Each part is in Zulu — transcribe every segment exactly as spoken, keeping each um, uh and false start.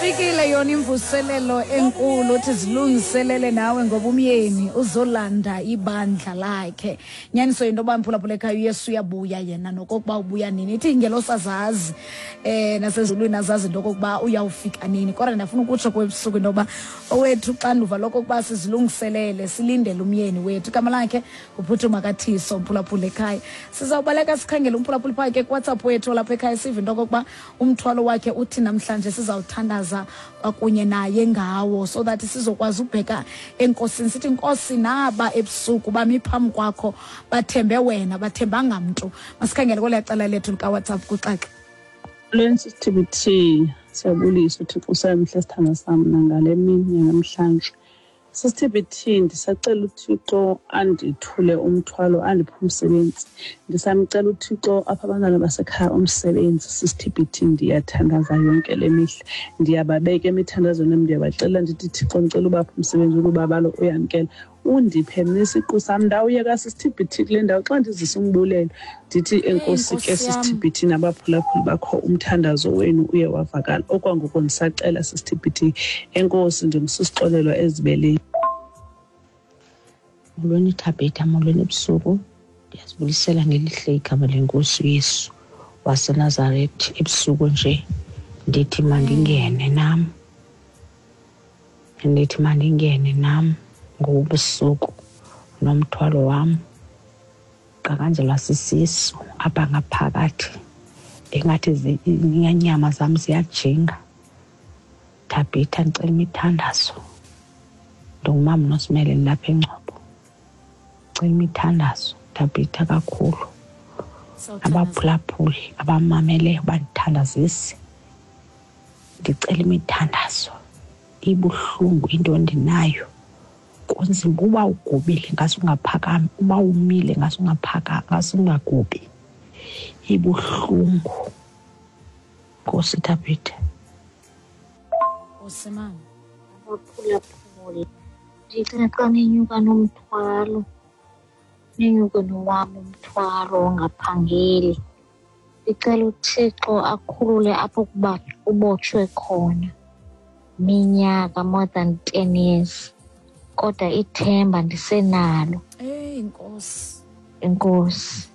Ifikile yona imvuselelo enkulu uthi zilungiselele nawe ngoba umyeni uzolanda ibandla lakhe. Nyaniso into yoba mphulaphula ekhaya uYesu uyabuya yena nokokuba ubuya nini. Ithi ingelo sazazi eh nasezulwini azazi into yokuba uyawufika nini. Kodwa ndafuna ukutsho kwebusuku into yoba owethu xanduva lokokuba sizilungiselele silindele umyeni wethu. Igama lakhe uPhuthuma Kathiso mphulaphula ekhaya. Sizawubaleka sikhangela umphulaphula phakathi kuWhatsApp wethu lapha ekhaya sive into yokuba umthwalo wakhe uthi namhlanje sizawuthandaza kwakunye naye ngawo so that sizokwazi ubheka enkosini sithi inkosi naba ebusuku bami phambi kwakho bathembe wena bathembanga mntu. Masikhangele kole cala lethu lika WhatsApp kuxaxa. Lensitivity siyabulisa uThixo samhla sithanda sami nangale mini namhlanje. Sensitivity ndisacela uThixo andithule umthwalo andiphe umsebenzi. Ndisamcela uThixo apha abantwana basekhaya umsebenzi. Sensitivity ndiyathandaza yonke le mihla. Ndiyababeka emithandazweni ndiyabacela ndithi Thixo ngicela ubaphe umsebenzi ubaba lo uyamkela. Undiphe nesiqu sami ndawuyeka sensitivity kule ndawo xa ndizisa umbulelo ndithi enkosi ke sensitivity nabaphulaphuli bakho umthandazo wenu uye wavakala. Okwangoku ndisacela sensitivity enkosi ndimsusixolelwa ezibeleni. Molweni Thabetha, molweni ebusuku. Ndiyazibulisela ngelihle igama lenkosi uYesu waseNazaretha. Ebusuku nje ndithi mandingene nam. Ndithi mandingene nam ngobusuku nomthwalo wam. Qakanjelwa sisisu apha ngaphakathi. Engathi inyama zam ziyajinga. Thabetha ndicela imithandazo. Ndongumama noSimele lapha eNgcobo. Ndicela imithandazo Thabetha kakhulu. Abaphulaphuli abamamele bandithandazise. Ndicela imithandazo. Ibuhlungu into ndinayo. Kunzima uba ugubile ngasungaphakami, uba umile ngasungaphakami, ngasungagubi. Ibuhlungu. Nkosi Thabetha. Osemama. Abaphulaphuli. Ndicela xa ninyuka nomthwalo. Ninyuke nowami umthwalo ongaphangeli. Ndicela uThixo akhulule apho kuba ubotshwe khona. Minyaka more than ten years. Kodwa ithemba ndisenalo. Eh inkosi. Inkosi.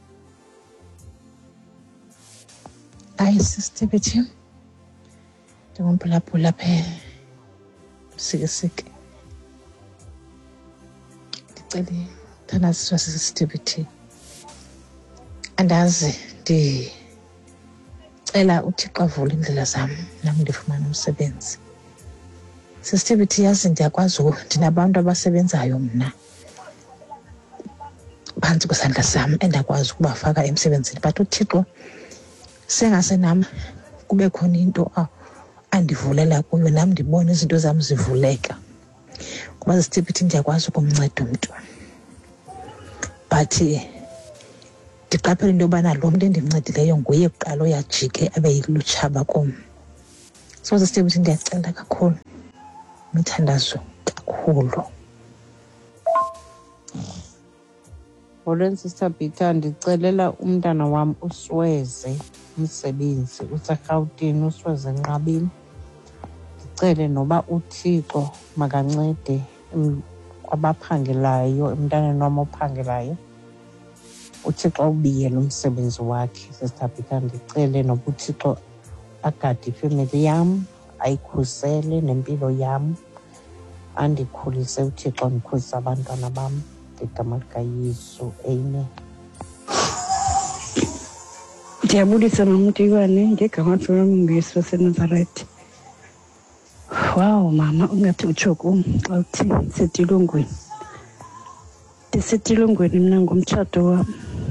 Hayi sensitivity. Ndingumphulaphula phe. Sikisiki. Ndicela thandazo sensitivity. Andazi ndicela uThixo avule indlela zami nami ndifumane umsebenzi. Sensitivity yazi ndiyakwazi ndinabantu abasebenzayo mna phantsi kwesandla sami endakwazi ukubafaka emsebenzini but uThixo sengase nami kube khona into andivulela kuyo nami ndibone izinto zami zivuleka kuba sensitivity ndiyakwazi ukumnceda umuntu but ndiqaphela into yobana lo muntu endimncedileyo nguye kuqala oyajike abe yilutshaba kum. So sensitivity ndiyacela kakhulu mithandazo kakhulu. Molweni Sister Peter, ndicelela umntana wam uSweze umsebenzi useRhawutini uSweze Nqabini. Ndicele noba uThixo makancede kwabaphangelayo emntaneni wam ophangelayo. uThixo ubiyele umsebenzi wakhe. Sister Peter, ndicele noba uThixo agade ifemeli yam, ayikhusele nempilo yam, andikhulise uThixo ndikhulise abantwana bam ngegama likaYesu. Amen. Ndiyabulisa nomntikwane ngegama likaYesu waseNazaretha. Wow mama ungathi utsho kum xa uthi ndisetilongweni. Ndisetilongweni mna ngumtshato wam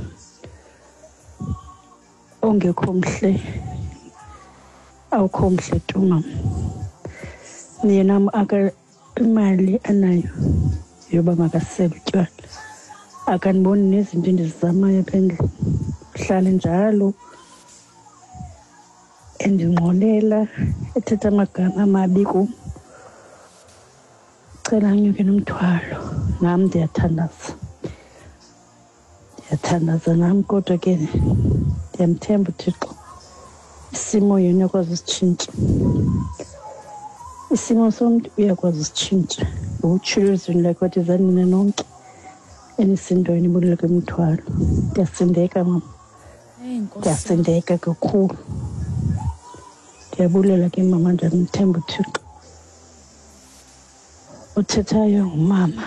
ongekho mhle. Awukho mhle tu mama. Yena aka imali anayo yoba makasele utywala. Akaniboni nezinto endizizamayo apha endlini. Uhlala njalo endingqolela ethetha amagama amabi kum. Cela anyuke nomthwalo. Nam ndiyathandaza. Ndiyathandaza nam kodwa ke ndiyamthemba uThixo. Isimo yena kwazi isitshintsha. isimo somuntu uyakwazi usitshintsha utshilo ezweni lakhe wathi zanina nonke enisindweni ibulele kwemithwalo. Ndiyasindeka mama, ndiyasindeka kakhulu. Ndiyabulela ke mama, ndiyamthemba uThixo. Uthethayo ngumama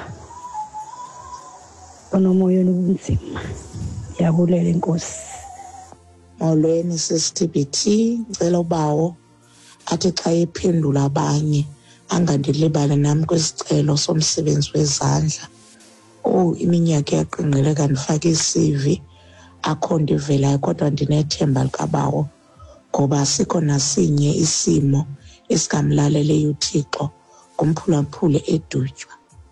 onomoyeni obunzima. Ndiyabulela Nkosi. Molweni sisitibhithi, ngicela ubawo athi xa ephendula abanye angandilibali nami kwisicelo somsebenzi wezandla. Oh, iminyaka yaqingqeleka ndifake i-C V akho ndivelayo, kodwa ndinethemba likabawo ngoba asikho nasinye isimo esikamlaleleyo uThixo ngumphulaphule edutywa.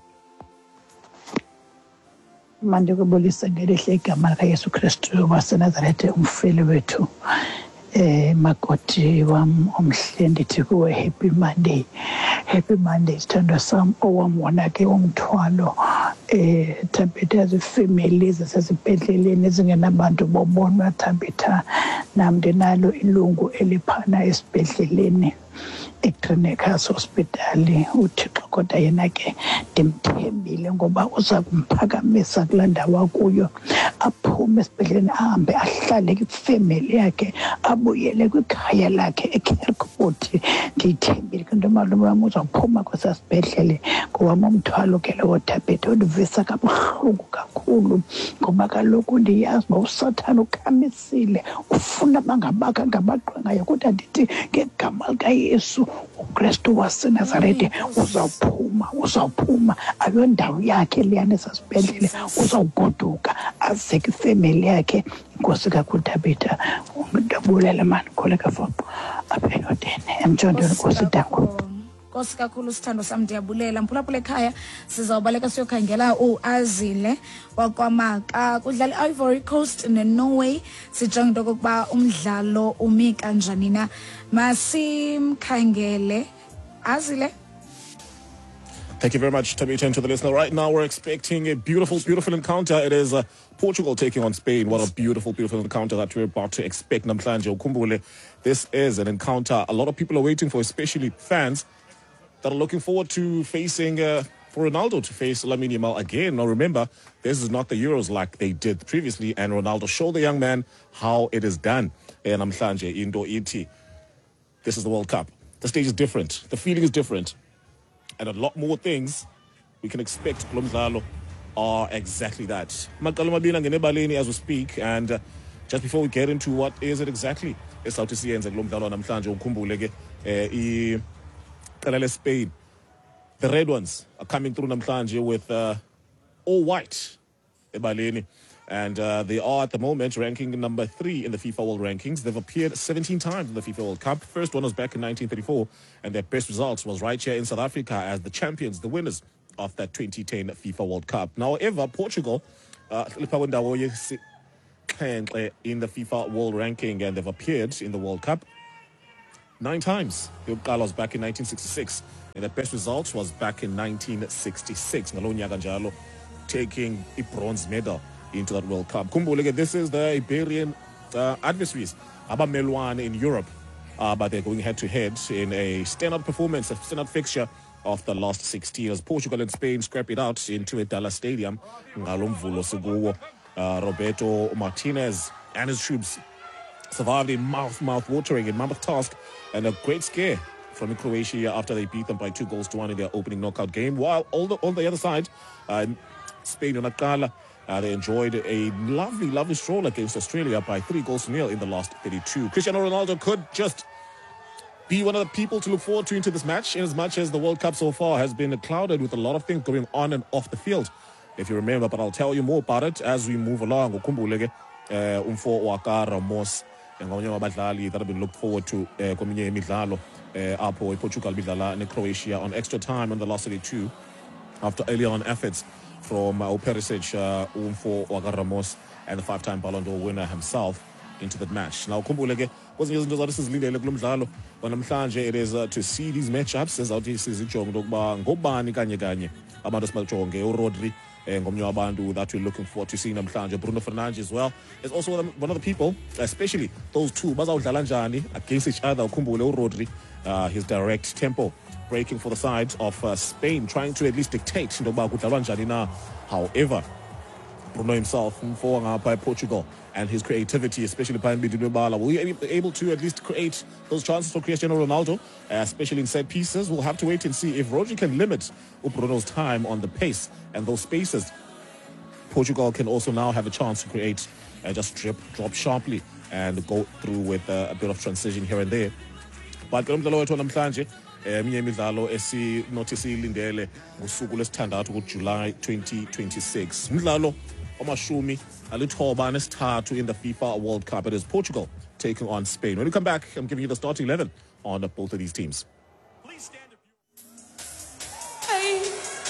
Mandikubulisa ngelihle igama likaYesu Kristu waseNazarethe, umfeli wethu. Eh makoti wam omhle, ndithi kuwe happy Monday. Happy Monday sithandwa sam owamwona ke umthwalo eh Tabitha zifamily zasesibhedleleni ezingenabantu bobonwa. Tabitha nam ndinalo ilungu eliphana esibhedleleni eClinicus Hospital. uThixo kodwa yena ke ndimthembile ngoba uza kumphakamisa kulaa ndawo akuyo, aphume esibhedleleni ahambe ahlale kwifemeli yakhe, abuyele kwikhaya lakhe eKerkhout. Ndiyithembile ke into malume wam uzawuphuma kwesaa sibhedlele ngowam umthwalo ke lowo Tabitha. Undivisa kabuhlungu kakhulu ngoba kaloku ndiyazi uba uSathane ukhamisile ufuna bangabakha ngabaqwengayo, kodwa ndithi ngegama likaYesu uKristu waseNazarethe uzawuphuma, uzawuphuma. Ayondawo yakhe leyana esasibhedlele, uzawugoduka aze kwifemeli yakhe. Inkosi kakhulu Tabitha, ndabulela mani kholeka foqo apha eyodene emtshondweni. Nkosi Danko. Nkosi kakhulu sithando sam, ndiyabulela. Mphulaphula ekhaya sizawubaleka siyokhangela uAzile wakwamaka kudlala iVory Coast neNorway. Sijonge into okokuba umdlalo umi kanjani na. Masimkhangele Azile. Thank you very much, Tabitha. And to the listener, right now we're expecting a beautiful, beautiful encounter. It is uh, Portugal taking on Spain. What a beautiful, beautiful encounter that we're about to expect. Namhlanje ukhumbule, this is an encounter a lot of people are waiting for, especially fans that are looking forward to facing, uh, for Ronaldo to face Lamine Yamal again. Now remember, this is not the Euros like they did previously, and Ronaldo showed the young man how it is done. And namhlanje into iti. This is the World Cup. The stage is different. The feeling is different. And a lot more things we can expect kulo mdlalo are exactly that. Maqala mabili angene ebaleni as we speak, and uh, just before we get into what is it exactly esawuthi siyenze kulo mdlalo namhlanje, ukhumbule ke iqela leSpain, the red ones are coming through namhlanje with uh, all white ebaleni. And uh, they are at the moment ranking number three in the FIFA World Rankings. They've appeared seventeen times in the FIFA World Cup. First one was back in nineteen thirty-four, and their best results was right here in South Africa as the champions, the winners of that twenty ten FIFA World Cup. Now, however, Portugal, uh, in the FIFA World Ranking, and they've appeared in the World Cup nine times. Carlos back in nineteen sixty-six, and their best results was back in nineteen sixty-six. Taking a bronze medal into that World Cup. Kumbuleke, this is the Iberian uh, adversaries, Abamelwan in Europe, uh, but they're going head-to-head in a standout performance, a standout fixture of the last sixteen years. Portugal and Spain scrap it out into a Dallas Stadium. Uh, Roberto Martinez and his troops survived a mouth, mouth-watering and mammoth task and a great scare from Croatia after they beat them by two goals to one in their opening knockout game. While on the, on the other side, uh, Spain and Akala, Uh, they enjoyed a lovely, lovely stroll against Australia by three goals to nil in the last thirty-two. Cristiano Ronaldo could just be one of the people to look forward to into this match, in as much as the World Cup so far has been clouded with a lot of things going on and off the field, if you remember. But I'll tell you more about it as we move along. Ukhumbuleke umfo waka Ramos ngomnye wabadlali that have been looked forward to kominye imidlalo apho Portugal bidlala ne Croatia on extra time on the last thirty-two after early on efforts from uh, Perisic, uh, Umfo Waka Ramos, and the five-time Ballon d'Or winner himself into that match. Now, Kumbuleke, kwezinye izinto zathi sizilindele kulo mdlalo namhlanje, it is uh, to see these matchups ezawuthi sizijonge ukuba ngobani kanye kanye abantu esibajonge uRodri ngomnye wabantu that we're looking forward to seeing namhlanje. Bruno Fernandes as well is also one of the people, especially those two bazawudlala njani against each other. Ukhumbule uRodri, uh, his direct tempo breaking for the side of uh, Spain, trying to at least dictate intoba kudlalwa njani na. However, Bruno himself by Portugal and his creativity, especially by Bala, were you able to at least create those chances for Cristiano Ronaldo, uh, especially in set pieces? We'll have to wait and see if Rodri can limit Bruno's time on the pace and those spaces. Portugal can also now have a chance to create, uh, just drip, drop sharply and go through with uh, a bit of transition here and there. But umdlalo wethu namhlanje eminye imidlalo esinothi siyilindele ngosuku lesithandathu kuJuly twenty twenty-six. Umdlalo omashumi alithoba nesithathu in the FIFA World Cup. It is Portugal taking on Spain. When we come back, I'm giving you the starting eleven on both of these teams. Please stand